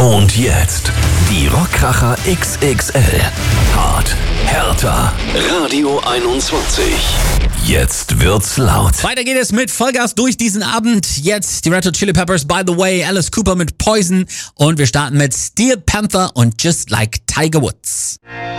Und jetzt die Rockkracher XXL. Hart, härter. Radio 21. Jetzt wird's laut. Weiter geht es mit Vollgas durch diesen Abend. Jetzt die Red Hot Chili Peppers, By the Way, Alice Cooper mit Poison. Und wir starten mit Steel Panther und Just Like Tiger Woods.